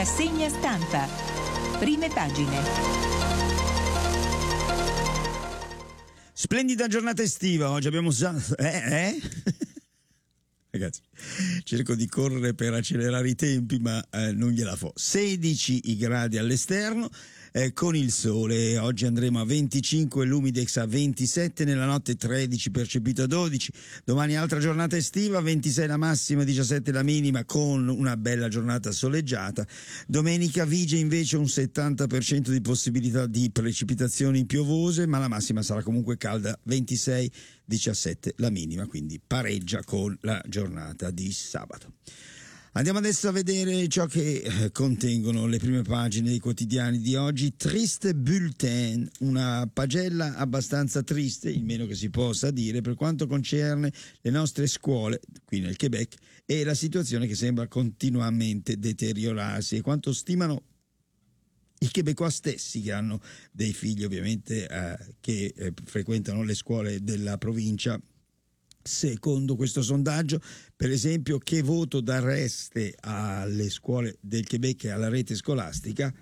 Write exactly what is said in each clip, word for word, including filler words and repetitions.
Rassegna stampa. Prime pagine. Splendida giornata estiva, oggi abbiamo già... Eh? eh? Ragazzi, cerco di correre per accelerare i tempi, ma eh, non gliela fo. sedici i gradi all'esterno, eh, con il sole. Oggi andremo a venticinque, l'Umidex a ventisette, nella notte tredici, percepito a dodici. Domani altra giornata estiva, ventisei la massima, diciassette la minima, con una bella giornata soleggiata. Domenica vige invece un settanta per cento di possibilità di precipitazioni piovose, ma la massima sarà comunque calda, ventisei, diciassette la minima, quindi pareggia con la giornata di sabato. Andiamo adesso a vedere ciò che eh, contengono le prime pagine dei quotidiani di oggi. Triste bulletin, una pagella abbastanza triste, il meno che si possa dire, per quanto concerne le nostre scuole qui nel Quebec e la situazione che sembra continuamente deteriorarsi, e quanto stimano i québécois stessi che hanno dei figli ovviamente eh, che eh, frequentano le scuole della provincia. Secondo questo sondaggio, per esempio, che voto dareste alle scuole del Quebec e alla rete scolastica?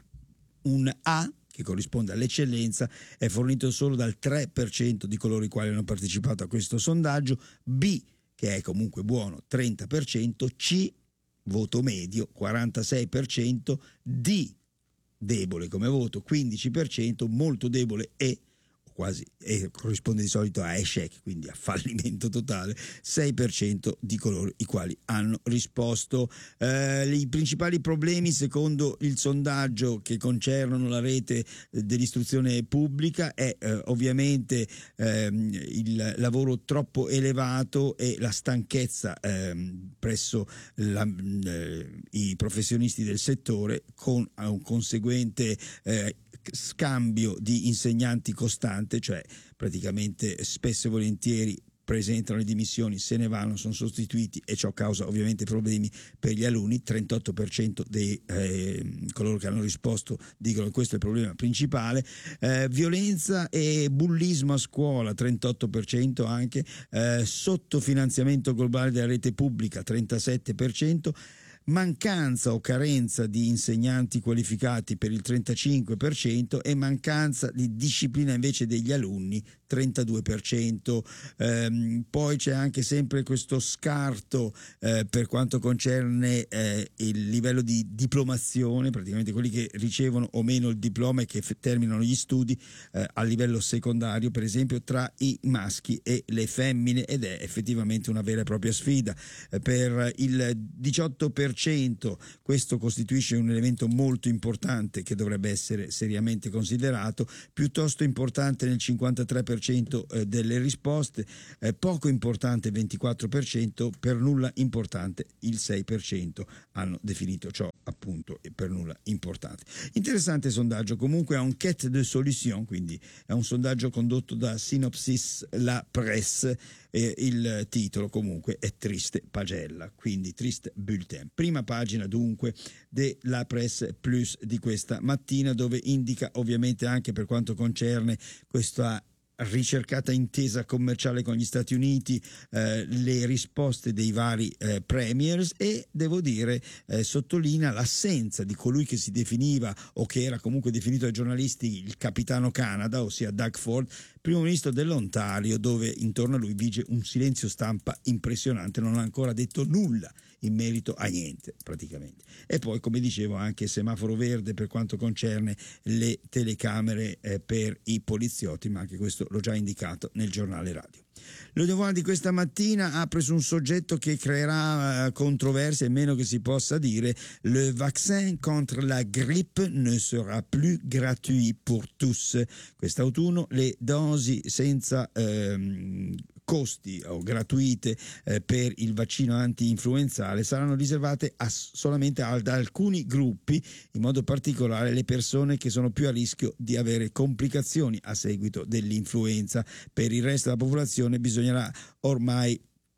Un A, che corrisponde all'eccellenza, è fornito solo dal tre per cento di coloro i quali hanno partecipato a questo sondaggio. B, che è comunque buono, trenta per cento. C, voto medio, quarantasei per cento. D, debole come voto, quindici per cento, molto debole e quasi, e corrisponde di solito a échec, quindi a fallimento totale, sei per cento di coloro i quali hanno risposto. Eh, I principali problemi, secondo il sondaggio, che concernono la rete dell'istruzione pubblica è eh, ovviamente ehm, il lavoro troppo elevato e la stanchezza ehm, presso la, eh, i professionisti del settore, con un conseguente eh, scambio di insegnanti costante, cioè praticamente spesso e volentieri presentano le dimissioni, se ne vanno, sono sostituiti, e ciò causa ovviamente problemi per gli alunni. Trentotto per cento dei eh, coloro che hanno risposto dicono che questo è il problema principale. Eh, violenza e bullismo a scuola, trentotto per cento anche. Eh, sottofinanziamento globale della rete pubblica, trentasette per cento. Mancanza o carenza di insegnanti qualificati per il trentacinque per cento e mancanza di disciplina invece degli alunni, trentadue per cento. Ehm, poi c'è anche sempre questo scarto eh, per quanto concerne eh, il livello di diplomazione, praticamente quelli che ricevono o meno il diploma e che f- terminano gli studi eh, a livello secondario, per esempio, tra i maschi e le femmine, ed è effettivamente una vera e propria sfida. Eh, per il diciotto per cento questo costituisce un elemento molto importante che dovrebbe essere seriamente considerato, piuttosto importante nel cinquantatré per cento delle risposte, eh, poco importante ventiquattro per cento, per nulla importante il sei per cento hanno definito ciò appunto e per nulla importante. Interessante sondaggio, comunque è un enquête de solution, quindi è un sondaggio condotto da Synopsis La Presse, e il titolo comunque è Triste pagella, quindi Triste bulletin. Prima pagina dunque della Presse Plus di questa mattina, dove indica ovviamente anche per quanto concerne questa ricercata intesa commerciale con gli Stati Uniti eh, le risposte dei vari eh, premiers, e devo dire eh, sottolinea l'assenza di colui che si definiva o che era comunque definito dai giornalisti il capitano Canada, ossia Doug Ford, primo ministro dell'Ontario, dove intorno a lui vige un silenzio stampa impressionante, non ha ancora detto nulla in merito a niente praticamente. E poi, come dicevo, anche semaforo verde per quanto concerne le telecamere eh, per i poliziotti, ma anche questo l'ho già indicato nel giornale radio. Lo devoir di questa mattina ha preso un soggetto che creerà uh, controversie, meno che si possa dire. Le vaccin contre la grippe ne sera plus gratuit pour tous. Quest'autunno le dosi senza ehm, costi o gratuite eh, per il vaccino anti-influenzale saranno riservate a, solamente ad alcuni gruppi, in modo particolare le persone che sono più a rischio di avere complicazioni a seguito dell'influenza. Per il resto della popolazione bisognerà ormai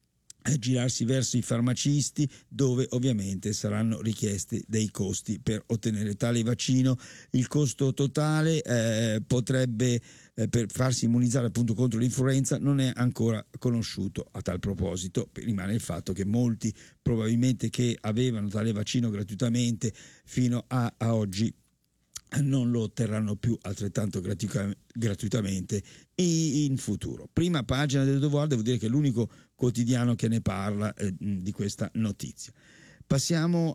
girarsi verso i farmacisti, dove ovviamente saranno richiesti dei costi per ottenere tale vaccino. Il costo totale eh, potrebbe eh, per farsi immunizzare appunto contro l'influenza non è ancora conosciuto. A tal proposito rimane il fatto che molti probabilmente che avevano tale vaccino gratuitamente fino a, a oggi non lo otterranno più altrettanto gratuitamente in futuro. Prima pagina del Devoir, devo dire che è l'unico quotidiano che ne parla eh, di questa notizia. Passiamo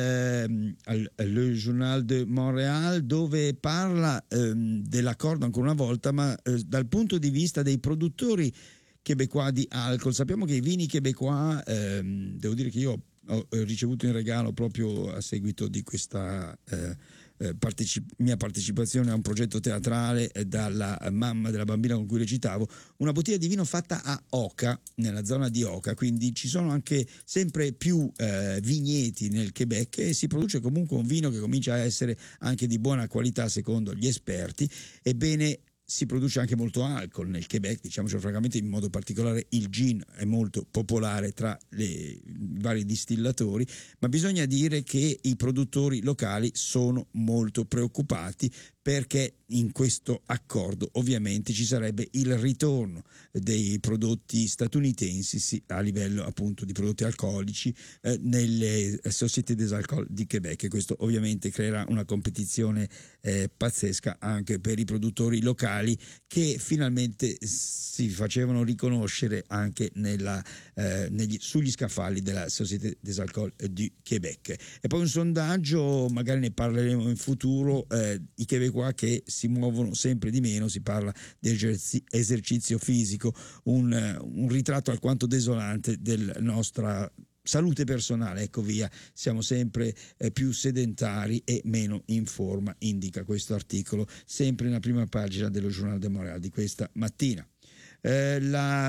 al, al Le Journal de Montréal, dove parla eh, dell'accordo ancora una volta, ma eh, dal punto di vista dei produttori québécois di alcol. Sappiamo che i vini québécois, eh, devo dire che io ho ricevuto in regalo proprio a seguito di questa eh, eh, partecip- mia partecipazione a un progetto teatrale eh, dalla mamma della bambina con cui recitavo, una bottiglia di vino fatta a Oka, nella zona di Oka, quindi ci sono anche sempre più eh, vigneti nel Quebec e si produce comunque un vino che comincia a essere anche di buona qualità secondo gli esperti. Ebbene, si produce anche molto alcol nel Quebec, diciamocelo francamente, in modo particolare il gin è molto popolare tra le, i vari distillatori, ma bisogna dire che i produttori locali sono molto preoccupati perché in questo accordo ovviamente ci sarebbe il ritorno dei prodotti statunitensi sì, a livello appunto di prodotti alcolici eh, nelle Société des Alcools di Quebec, e questo ovviamente creerà una competizione eh, pazzesca anche per i produttori locali che finalmente si facevano riconoscere anche nella, eh, negli, sugli scaffali della Société des Alcools du Québec. E poi un sondaggio, magari ne parleremo in futuro, eh, i Québécois che si muovono sempre di meno, si parla di esercizio fisico, un, un ritratto alquanto desolante della nostra salute personale, ecco via, siamo sempre eh, più sedentari e meno in forma, indica questo articolo, sempre nella prima pagina dello Journal de Montréal di questa mattina. Eh, la,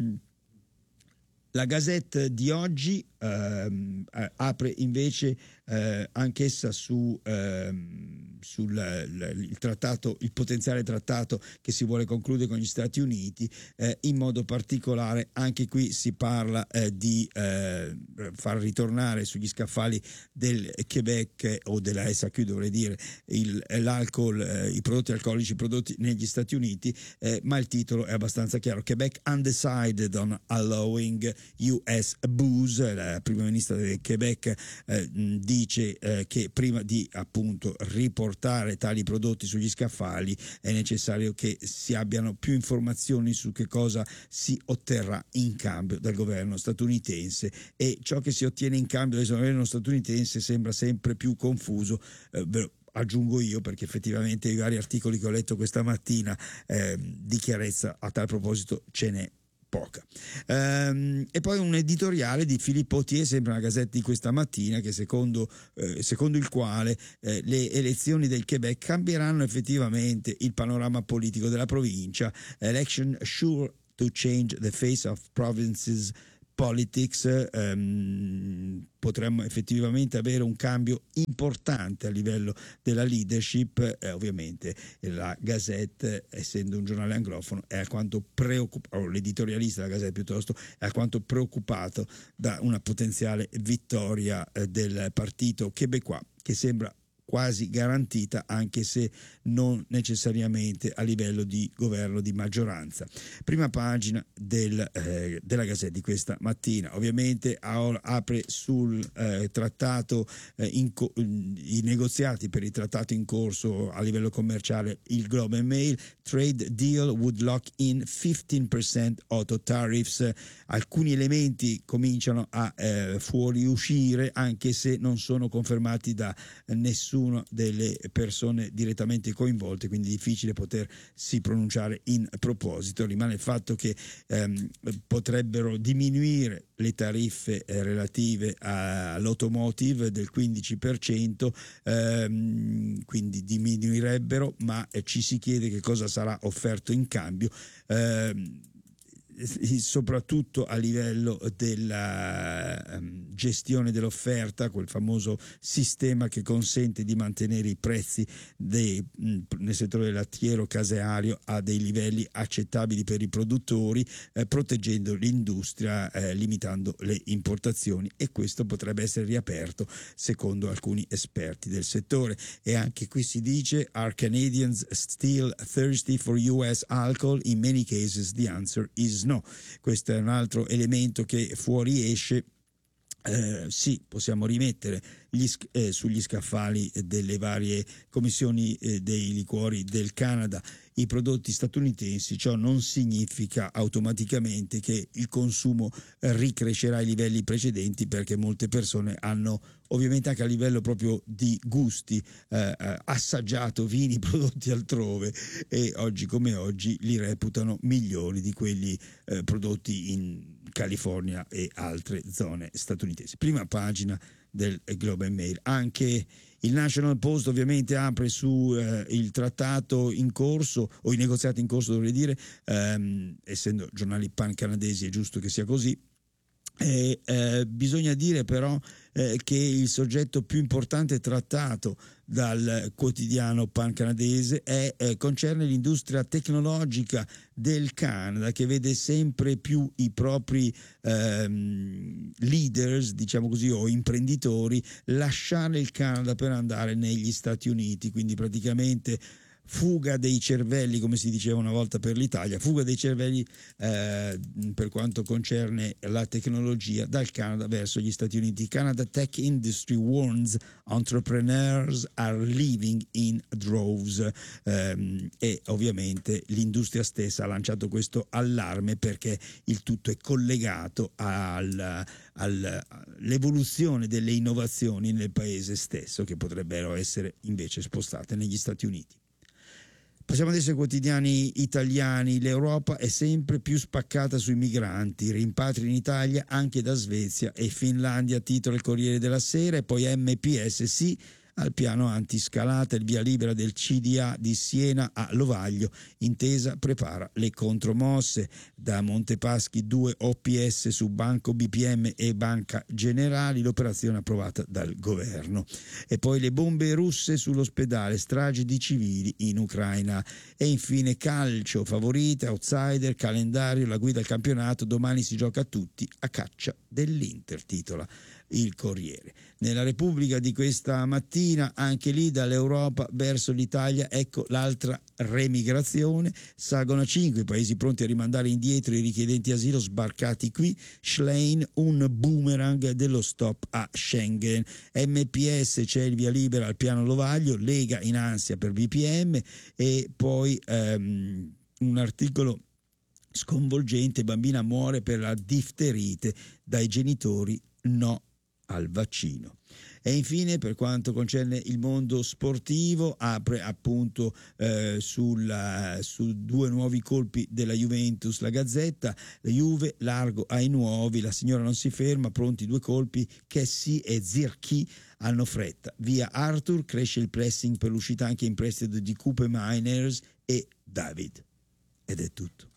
la Gazette di oggi ehm, apre invece eh, anch'essa su ehm, sul l, il trattato, il potenziale trattato che si vuole concludere con gli Stati Uniti, eh, in modo particolare anche qui si parla eh, di eh, far ritornare sugli scaffali del Quebec o della S A Q, dovrei dire, il, l'alcol, eh, i prodotti alcolici prodotti negli Stati Uniti, eh, ma il titolo è abbastanza chiaro: Quebec undecided on allowing U S booze. La prima ministra del Quebec eh, dice eh, che prima di appunto riportare tali prodotti sugli scaffali è necessario che si abbiano più informazioni su che cosa si otterrà in cambio dal governo statunitense, e ciò che si ottiene in cambio dal governo statunitense sembra sempre più confuso. Eh, aggiungo io, perché effettivamente i vari articoli che ho letto questa mattina eh, di chiarezza a tal proposito ce n'è poca. Ehm, e poi un editoriale di Philippe Potier, sempre una Gazzetta di questa mattina, che secondo, eh, secondo il quale eh, le elezioni del Quebec cambieranno effettivamente il panorama politico della provincia. Election sure to change the face of provinces politics. ehm, potremmo effettivamente avere un cambio importante a livello della leadership. Eh, ovviamente la Gazette, essendo un giornale anglofono, è alquanto preoccupato, o l'editorialista della Gazette piuttosto, è alquanto preoccupato da una potenziale vittoria eh, del partito québécois, che sembra quasi garantita, anche se non necessariamente a livello di governo di maggioranza. Prima pagina del, eh, della Gazzetta di questa mattina. Ovviamente apre sul eh, trattato, eh, in co- i negoziati per il trattato in corso a livello commerciale. Il Globe and Mail: trade deal would lock in fifteen percent auto tariffs. Alcuni elementi cominciano a eh, fuoriuscire, anche se non sono confermati da nessuno delle persone direttamente coinvolte, quindi difficile potersi pronunciare in proposito. Rimane il fatto che ehm, potrebbero diminuire le tariffe eh, relative a, all'automotive del quindici per cento, ehm, quindi diminuirebbero, ma eh, ci si chiede che cosa sarà offerto in cambio. ehm, soprattutto a livello della um, gestione dell'offerta, quel famoso sistema che consente di mantenere i prezzi dei, mh, nel settore lattiero caseario a dei livelli accettabili per i produttori, eh, proteggendo l'industria, eh, limitando le importazioni, e questo potrebbe essere riaperto secondo alcuni esperti del settore. E anche qui si dice: are Canadians still thirsty for U S alcohol? In many cases the answer is no. Questo è un altro elemento che fuoriesce. Eh, sì, possiamo rimettere gli, eh, sugli scaffali delle varie commissioni eh, dei liquori del Canada i prodotti statunitensi, ciò non significa automaticamente che il consumo eh, ricrescerà ai livelli precedenti, perché molte persone hanno, ovviamente anche a livello proprio di gusti, eh, assaggiato vini prodotti altrove e oggi come oggi li reputano migliori di quelli eh, prodotti in California e altre zone statunitensi. Prima pagina del Globe and Mail. Anche il National Post ovviamente apre su eh, il trattato in corso, o i negoziati in corso dovrei dire, ehm, essendo giornali pan-canadesi è giusto che sia così. Eh, eh, bisogna dire però eh, che il soggetto più importante trattato dal quotidiano pan-canadese è, eh, concerne l'industria tecnologica del Canada, che vede sempre più i propri ehm, leaders, diciamo così, o imprenditori lasciare il Canada per andare negli Stati Uniti, quindi praticamente fuga dei cervelli, come si diceva una volta per l'Italia, fuga dei cervelli eh, per quanto concerne la tecnologia dal Canada verso gli Stati Uniti. Canada Tech Industry warns entrepreneurs are leaving in droves, eh, e ovviamente l'industria stessa ha lanciato questo allarme perché il tutto è collegato al, al, all'evoluzione delle innovazioni nel paese stesso, che potrebbero essere invece spostate negli Stati Uniti. Passiamo adesso ai quotidiani italiani. L'Europa è sempre più spaccata sui migranti, rimpatri in Italia anche da Svezia e Finlandia, titola il Corriere della Sera. E poi M P S sì al piano antiscalata, il via libera del C D A di Siena a Lovaglio, intesa prepara le contromosse. Da Montepaschi due O P S su Banco B P M e Banca Generali, l'operazione approvata dal governo. E poi le bombe russe sull'ospedale, stragi di civili in Ucraina. E infine calcio, favorite, outsider, calendario, la guida al campionato, domani si gioca a tutti a caccia dell'Inter, titola il Corriere. Nella Repubblica di questa mattina, anche lì dall'Europa verso l'Italia, ecco l'altra remigrazione. Salgono a cinque i paesi pronti a rimandare indietro i richiedenti asilo sbarcati qui. Schlein, un boomerang dello stop a Schengen. M P S, c'è il via libera al piano Lovaglio, Lega in ansia per B P M. E poi um, un articolo sconvolgente: bambina muore per la difterite, dai genitori no al vaccino. E infine, per quanto concerne il mondo sportivo, apre appunto eh, sulla, su due nuovi colpi della Juventus la Gazzetta. La Juve largo ai nuovi, la signora non si ferma, pronti due colpi, Kessie e Zirkzee hanno fretta. Via Arthur, cresce il pressing per l'uscita anche in prestito di Coupe Miners e David. Ed è tutto.